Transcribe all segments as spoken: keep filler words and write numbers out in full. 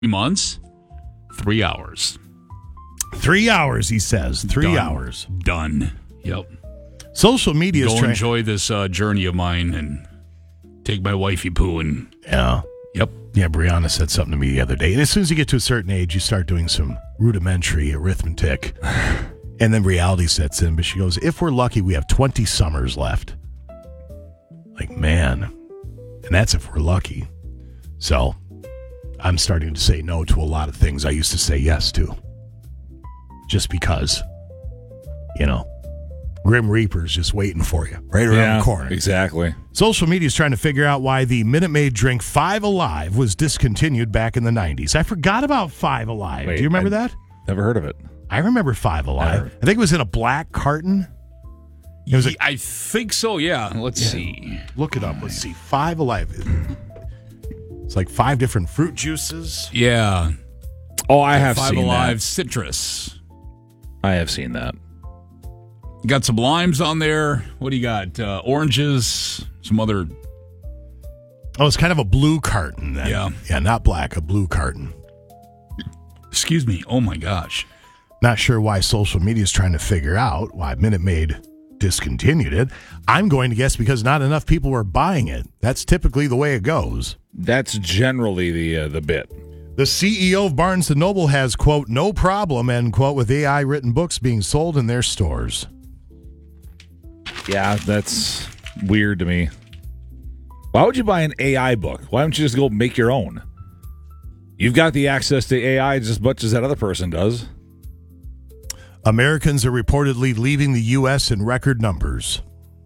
months, three hours. Three hours, he says. Three Done. hours. Done. Yep. Social media is Go trying. enjoy this uh, journey of mine and take my wifey poo and Yeah. yep. Yeah, Brianna said something to me the other day. And as soon as you get to a certain age, you start doing some rudimentary arithmetic. And then reality sets in. But she goes, if we're lucky, we have twenty summers left. Like, man. And that's if we're lucky. So I'm starting to say no to a lot of things I used to say yes to. Just because, you know, Grim Reaper's just waiting for you right around yeah, the corner. Exactly. Social media is trying to figure out why the Minute Maid drink Five Alive was discontinued back in the nineties. I forgot about Five Alive. Wait, Do you remember I that? Never heard of it. I remember Five Alive. Never. I think it was in a black carton. It was a, I think so, yeah. Let's Yeah. see. Look it up. Let's see. Five Alive. It's like five different fruit juices. Yeah. Oh, I have Five seen Alive that. citrus. I have seen that. You got some limes on there. What do you got? Uh, oranges, some other. Oh, it's kind of a blue carton then. Yeah. Yeah, not black, a blue carton. Excuse me. Oh my gosh. Not sure why social media is trying to figure out why Minute Maid discontinued it. I'm going to guess because not enough people were buying it. That's typically the way it goes. That's generally the uh, the bit. The C E O of Barnes and Noble has, quote, no problem, end quote, with A I-written books being sold in their stores. Yeah, that's weird to me. Why would you buy an A I book? Why don't you just go make your own? You've got the access to A I just as much as that other person does. Americans are reportedly leaving the U S in record numbers.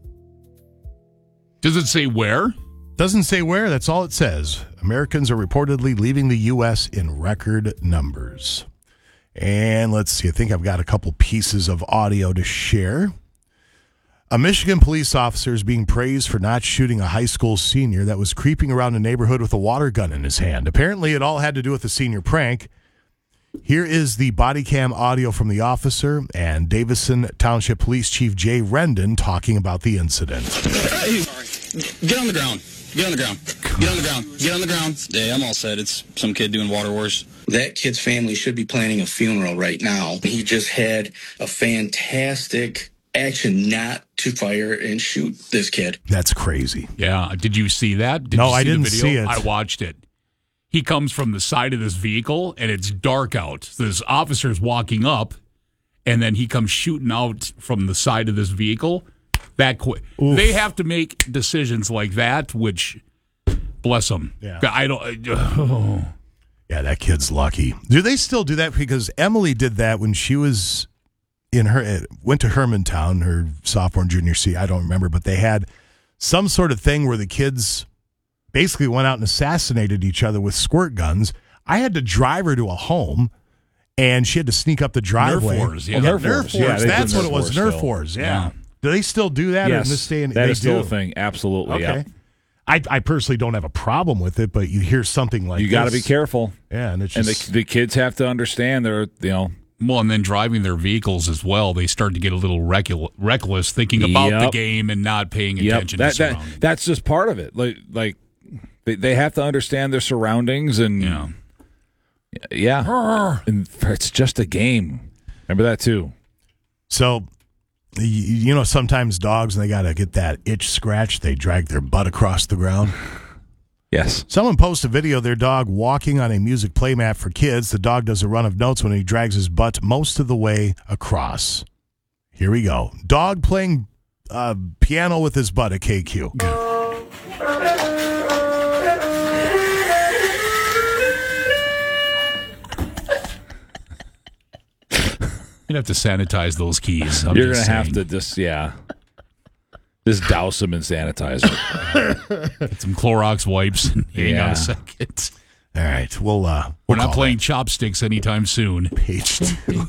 Does it say where? Doesn't say where, that's all it says. Americans are reportedly leaving the U S in record numbers. And let's see, I think I've got a couple pieces of audio to share. A Michigan police officer is being praised for not shooting a high school senior that was creeping around a neighborhood with a water gun in his hand. Apparently, it all had to do with the senior prank. Here is the body cam audio from the officer and Davison Township Police Chief Jay Rendon talking about the incident. Hey, get on the ground. Get on the ground. Get on the ground. Get on the ground. Yeah, I'm all set. It's some kid doing water wars. That kid's family should be planning a funeral right now. He just had a fantastic action not to fire and shoot this kid. That's crazy. Yeah. Did you see that? Did No, you see I didn't the video? see it. I watched it. He comes from the side of this vehicle, and it's dark out. This officer's walking up, and then he comes shooting out from the side of this vehicle. That quick. They have to make decisions like that, which, bless them. Yeah. I don't. Oh. Yeah, that kid's lucky. Do they still do that? Because Emily did that when she was in her went to Hermantown, her sophomore and junior C. I don't remember, but they had some sort of thing where the kids basically went out and assassinated each other with squirt guns. I had to drive her to a home, and she had to sneak up the driveway. Nerf wars, yeah. Oh, Nerf Nerf wars. wars. Yeah, they That's do what Nerf it was. wars Nerf still. wars. Yeah. Yeah. Do they still do that? Or in Yes, this day and that they is still do? a thing. Absolutely. Okay. Yeah. I, I personally don't have a problem with it, but you hear something like You got to be this, careful. Yeah, and it's And just the, the kids have to understand they're, you know, Well, and then driving their vehicles as well, they start to get a little recul- reckless, thinking about Yep. the game and not paying yep, attention that, to that, surroundings. that's just part of it. Like, like they, they have to understand their surroundings and Yeah. yeah. And it's just a game. Remember that too. So, y- you know, sometimes dogs, when they got to get that itch scratched, they drag their butt across the ground. Yes. Someone posted a video of their dog walking on a music playmat for kids. The dog does a run of notes when he drags his butt most of the way across. Here we go. Dog playing uh, piano with his butt at K Q. You'd have to sanitize those keys. I'm You're going just to have saying. to just, yeah. Just douse them in sanitizer. Get some Clorox wipes and hang on Yeah. a second. All right. We'll, uh, We're we'll not call playing chopsticks anytime soon. that page two.